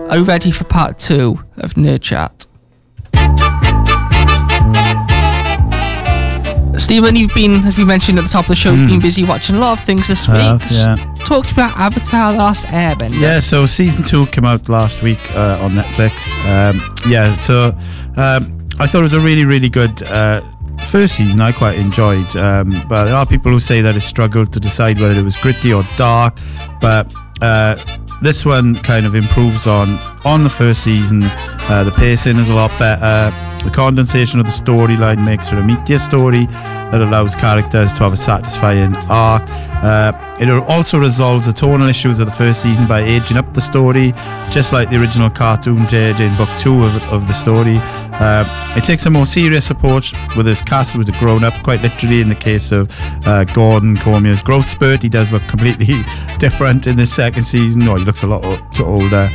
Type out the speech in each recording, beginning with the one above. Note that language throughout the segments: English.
Are you ready for part 2 of Nerd Chat? Stephen, you've been, as we mentioned at the top of the show, you've been busy watching a lot of things this week. Talked about Avatar: The Last Airbender. Yeah, so season 2 came out last week on Netflix. I thought it was a really, really good first season. I quite enjoyed, but there are people who say that it struggled to decide whether it was gritty or dark. But this one kind of improves on the first season. The pacing is a lot better. The condensation of the storyline makes for a meatier story that allows characters to have a satisfying arc. It also resolves the tonal issues of the first season by aging up the story, just like the original cartoon did in book 2 of the story. It takes a more serious approach with his cast, who's grown up quite literally. In the case of Gordon Cormier's growth spurt, he does look completely different in the second season. He looks a lot older.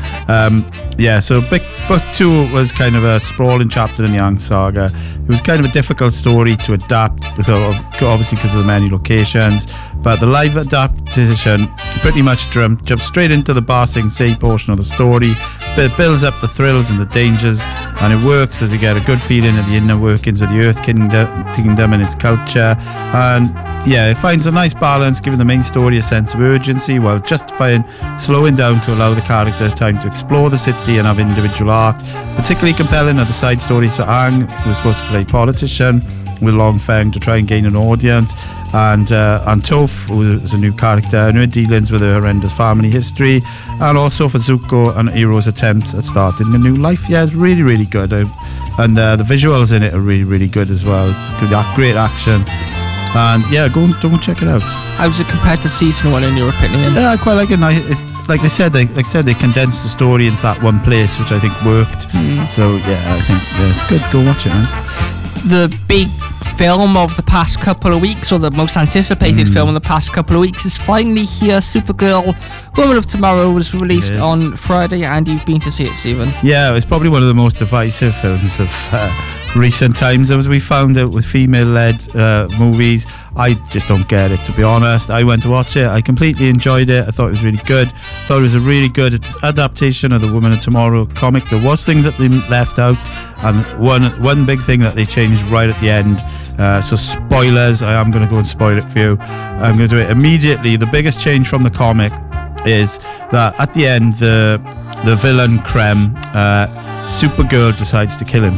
So book 2 was kind of a sprawling chapter in the Aang saga. It was kind of a difficult story to adapt, obviously because of the many locations. But the live adaptation pretty much jumps straight into the Ba Sing Se portion of the story. It builds up the thrills and the dangers, and it works as you get a good feeling of the inner workings of the Earth Kingdom and its culture. And it finds a nice balance, giving the main story a sense of urgency while justifying slowing down to allow the characters time to explore the city and have individual arcs. Particularly compelling are the side stories for Aang, who's supposed to play politician with Long Feng to try and gain an audience, and Toph, who is a new character, and her dealings with her horrendous family history, and also for Zuko and Iroh's attempts at starting a new life. Yeah, it's really, really good. And the visuals in it are really, really good as well. It's great action. And go and check it out. How does it compare to season 1 in your opinion? Yeah, I quite like it. It's, like I said, they condensed the story into that one place, which I think worked. So I think it's good. Go watch it, man. The big film of the past couple of weeks, or the most anticipated film of the past couple of weeks, is finally here. Supergirl, Woman of Tomorrow was released on Friday, and you've been to see it, Stephen. Yeah, it's probably one of the most divisive films of recent times, as we found out with female-led movies. I just don't get it, to be honest. I went to watch it. I completely enjoyed it. I thought it was really good. I thought it was a really good adaptation of the Woman of Tomorrow comic. There was things that they left out, and one big thing that they changed right at the end. So spoilers, I am going to go and spoil it for you. I'm going to do it immediately. The biggest change from the comic is that at the end, the villain Krem, Supergirl decides to kill him,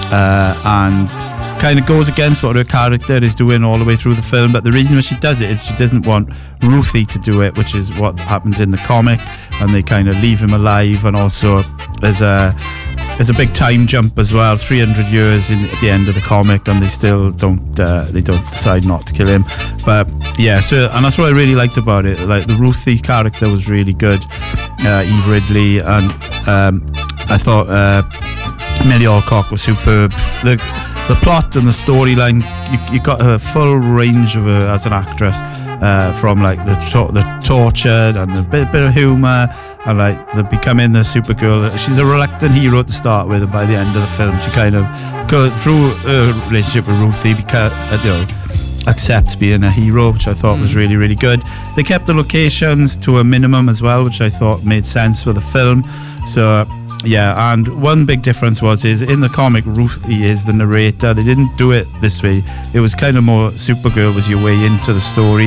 and kind of goes against what her character is doing all the way through the film. But the reason why she does it is she doesn't want Ruthie to do it, which is what happens in the comic, and they kind of leave him alive. And also there's a big time jump as well, 300 years at the end of the comic, and they still don't decide not to kill him. But and that's what I really liked about it. Like, the Ruthie character was really good, Eve Ridley, and I thought Millie Alcock was superb. The plot and the storyline, you got a full range of her as an actress, from like the tortured and the bit of humour, and like the becoming the Supergirl. She's a reluctant hero to start with, and by the end of the film, she kind of goes through her relationship with Ruthie, because accepts being a hero, which I thought was really, really good. They kept the locations to a minimum as well, which I thought made sense for the film. So and one big difference is in the comic, Ruthie is the narrator. They didn't do it this way. It was kind of more Supergirl was your way into the story.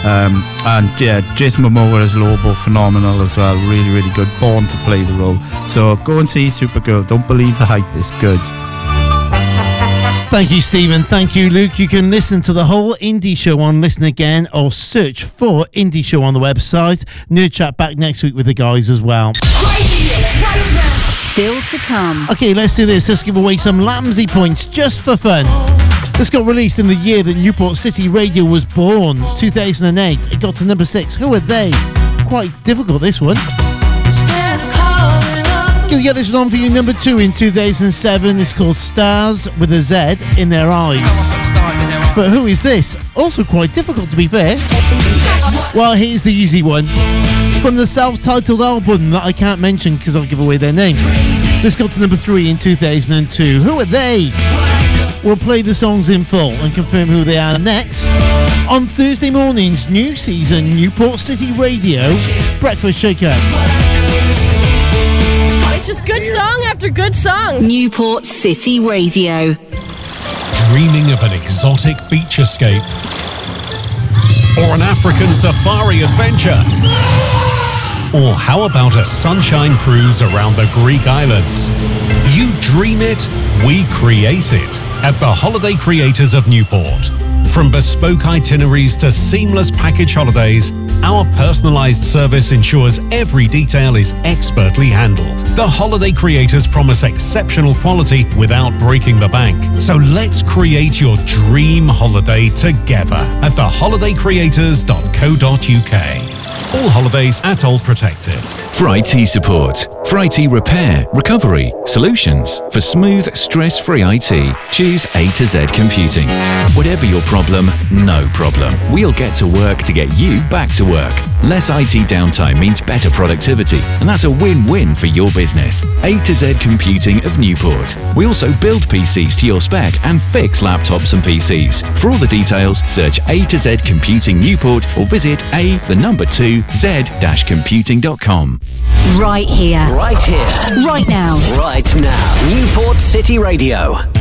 Jason Momoa as Lobo, phenomenal as well. Really, really good. Born to play the role. So go and see Supergirl. Don't believe the hype. It's good. Thank you, Stephen. Thank you, Luke. You can listen to the whole Indie Show on Listen Again, or search for Indie Show on the website. Nerd Chat back next week with the guys as well. Still to come. Okay, let's do this. Let's give away some Lamsey points just for fun. This got released in the year that Newport City Radio was born, 2008. It got to number 6. Who are they? Quite difficult, this one. Gonna get this one on for you, number 2 in 2007. It's called Stars with a Z in Their Eyes. But who is this? Also quite difficult, to be fair. Well, here's the easy one. From the self-titled album that I can't mention because I'll give away their name. This got to number 3 in 2002. Who are they? We'll play the songs in full and confirm who they are next on Thursday morning's new season Newport City Radio Breakfast Shaker. just good song after good song. Newport City Radio. Dreaming of an exotic beach escape? Or an African safari adventure? Or how about a sunshine cruise around the Greek islands? You dream it, we create it at the Holiday Creators of Newport. From bespoke itineraries to seamless package holidays, our personalised service ensures every detail is expertly handled. The Holiday Creators promise exceptional quality without breaking the bank. So let's create your dream holiday together at theholidaycreators.co.uk. All holidays ATOL protected. For IT support, for IT repair, recovery, solutions, for smooth, stress-free IT, choose A to Z Computing. Whatever your problem, no problem. We'll get to work to get you back to work. Less IT downtime means better productivity, and that's a win-win for your business. A to Z Computing of Newport. We also build PCs to your spec and fix laptops and PCs. For all the details, search A to Z Computing Newport or visit z-computing.com. Right here. Right here. Right now. Right now. Newport City Radio.